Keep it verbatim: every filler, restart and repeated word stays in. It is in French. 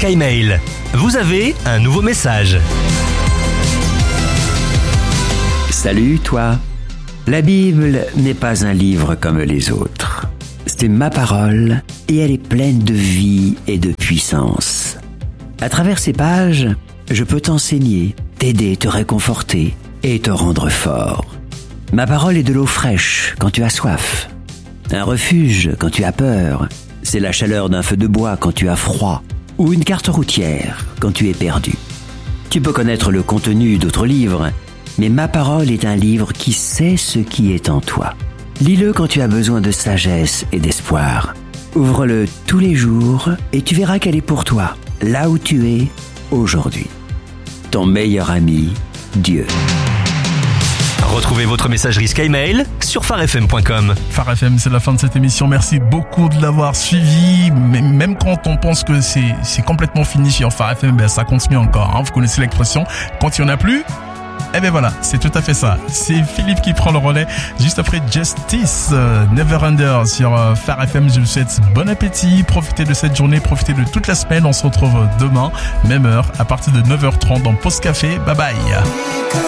Skymail. Vous avez un nouveau message. Salut toi. La Bible n'est pas un livre comme les autres. C'est ma parole et elle est pleine de vie et de puissance. À travers ces pages, je peux t'enseigner, t'aider, te réconforter et te rendre fort. Ma parole est de l'eau fraîche quand tu as soif, un refuge quand tu as peur, c'est la chaleur d'un feu de bois quand tu as froid, ou une carte routière quand tu es perdu. Tu peux connaître le contenu d'autres livres, mais ma parole est un livre qui sait ce qui est en toi. Lis-le quand tu as besoin de sagesse et d'espoir. Ouvre-le tous les jours et tu verras qu'elle est pour toi, là où tu es aujourd'hui. Ton meilleur ami, Dieu. Retrouvez votre messagerie Skymail sur phare f m point com. Phare F M, c'est la fin de cette émission. Merci beaucoup de l'avoir suivi. Même quand on pense que c'est, c'est complètement fini sur Phare F M, ben ça continue encore. Hein. Vous connaissez l'expression, quand il n'y en a plus, eh ben voilà, c'est tout à fait ça. C'est Philippe qui prend le relais juste après Justice, euh, Never Under sur euh, Phare F M. Je vous souhaite bon appétit, profitez de cette journée, profitez de toute la semaine. On se retrouve demain, même heure, à partir de neuf heures trente dans Pause Café. Bye bye.